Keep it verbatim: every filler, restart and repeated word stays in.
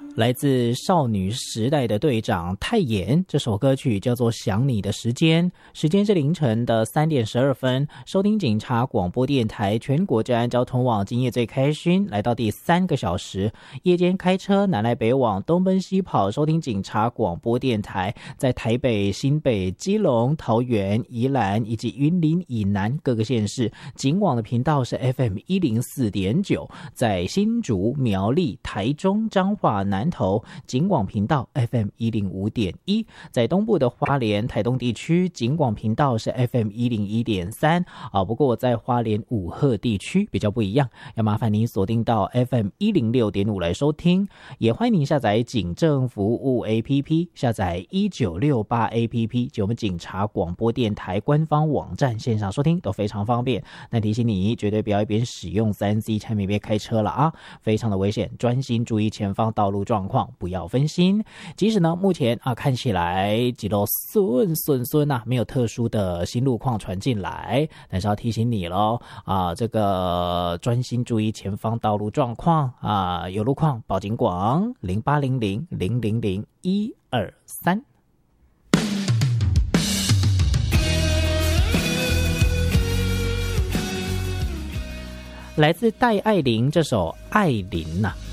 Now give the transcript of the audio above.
来自少女时代的队长泰妍，这首歌曲叫做《想你的时间》，时间是凌晨的三点十二分。收听警察广播电台全国治安交通网，今夜最开心，来到第三个小时。夜间开车南来北往，东奔西跑，收听警察广播电台，在台北、新北、基隆、桃园、宜兰以及云林以南各个县市，警广的频道是 F M 一零四点九，在新竹、苗栗、台中、彰化、南投警广频道 F M 一零五点一，在东部的花莲、台东地区警广频道是 F M 一零一点三啊。不过我在花莲五鹤地区比较不一样，要麻烦您锁定到 F M 一零六点五来收听。也欢迎您下载警政服务 A P P， 下载一九六八 A P P 及我们警察广播电台官方网站线上收听都非常方便。那提醒你绝对不要一边使用 三 C 产品边开车了啊，非常的危险，专心注意前方道路状况，不要分心。即使呢目前啊看起来几路顺顺顺啊，没有特殊的新路况传进来，但是要提醒你咯啊，这个专心注意前方道路状况啊，有路况报警广零八零零零零零一二三。来自戴爱玲这首《爱琳》啊。